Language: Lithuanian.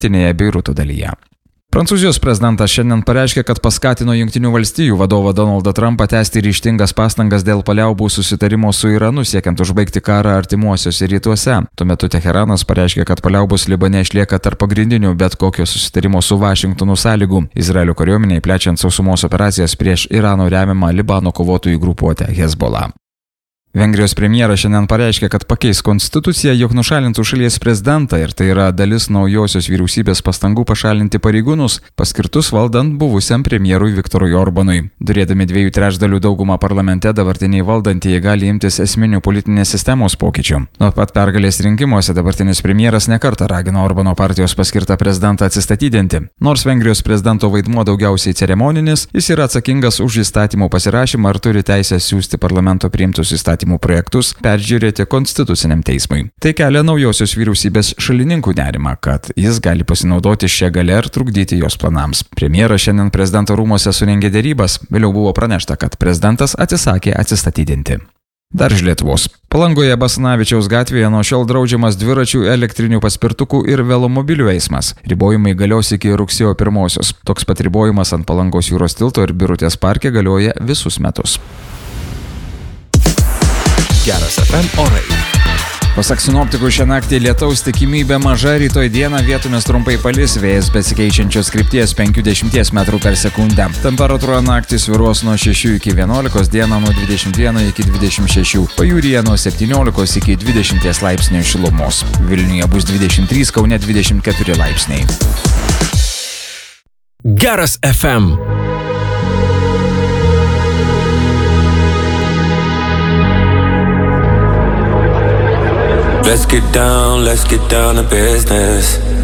tinėje Beiruto dalyje. Prancūzijos prezidentas šiandien pareiškė, kad paskatino Jungtinių valstijų vadovą Donaldą Trumpą tęsti ryžtingas pastangas dėl paliaubų susitarimo su Iranu siekiant užbaigti karą artimuosiuose rytuose. Tuo metu Teheranas pareiškė, kad paliaubos Libane išlieka tarp pagrindinių bet kokio susitarimo su Vašingtonu sąlygų. Izraelio kariuomeniai plečiant sausumos operacijas prieš Irano remiamą Libano kovotojų grupuotę Hezbollah. Vengrijos premjeras šiandien pareiškė, kad pakeis konstituciją, jog nušalintų šalies prezidentą ir tai yra dalis naujosios vyriausybės pastangų pašalinti pareigūnus, paskirtus valdant buvusiam premjerui Viktorui Orbanui. Turėdami 2/3 daugumą parlamente, dabartiniai valdantieji gali imtis esminių politinės sistemos pokyčių. Nuo pat pergalės rinkimuose dabartinis premjeras nekartą ragino Orbano partijos paskirtą prezidentą atsistatydinti. Nors Vengrijos prezidento vaidmuo daugiausiai ceremoninis, jis yra atsakingas už įstatymų pasirašymą ir turi teisę siųsti parlamento priimtus įstatymų projektus peržiūrėti konstituciniam teismui. Tai kelia naujosios vyriausybės šalininkų nerimą, kad jis gali pasinaudoti šią galią ir trukdyti jos planams. Premjeras šiandien prezidento rūmose surengė derybas, vėliau buvo pranešta, kad prezidentas atsisakė atsistatydinti. Dar iš Lietuvos. Palangoje Basanavičiaus gatvėje nuo šiol draudžiamas dviračių, elektrinių paspirtukų ir velomobilių eismas. Ribojimai galios iki rugsėjo 1. Toks pat ribojimas ant Palangos jūros tilto ir Birutės parke galioja visus metus. Geras FM orai. Pasak sinoptikų, šią naktį lietaus tikimybė maža, rytoj dieną vietomis trumpai palis, vėjas besikeičiančios krypties 50 m/s. Temperatūra naktį svyruos nuo 6 iki 11, dieną nuo 21 iki 26, pajūryje nuo 17 iki 20 laipsnių šilumos. Vilniuje bus 23, Kaune 24 laipsniai. Geras FM. Let's get down to business.